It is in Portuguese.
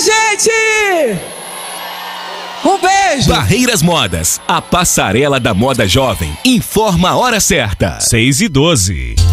gente! Um beijo! Barreiras Modas, a passarela da moda jovem, informa a hora certa. 6:12.